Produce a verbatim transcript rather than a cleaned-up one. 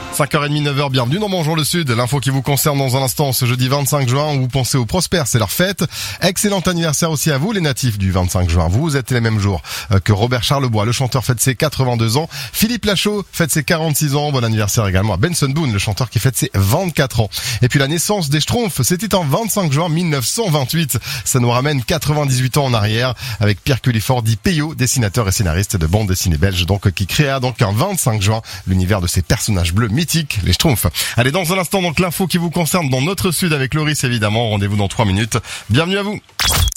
cinq heures trente, neuf heures, bienvenue dans Bonjour le Sud. L'info qui vous concerne dans un instant, ce jeudi vingt-cinq juin, où vous pensez aux Prosper, c'est leur fête. Excellent anniversaire aussi à vous, les natifs du vingt-cinq juin. Vous êtes les mêmes jours que Robert Charlebois, le chanteur fête ses quatre-vingt-deux ans. Philippe Lachaud fête ses quarante-six ans. Bon anniversaire également à Benson Boone, le chanteur qui fête ses vingt-quatre ans. Et puis la naissance des Schtroumpfs, c'était en vingt-cinq juin mille neuf cent vingt-huit. Ça nous ramène quatre-vingt-dix-huit ans en arrière, avec Pierre Cullifort dit Peyo, dessinateur et scénariste de bande dessinée belge, donc, qui créa donc un vingt-cinq juin l'univers de ces personnages bleus mythiques, les Schtroumpfs. Allez, dans un instant, donc, l'info qui vous concerne dans notre Sud avec Loris, évidemment. Rendez-vous dans trois minutes. Bienvenue à vous.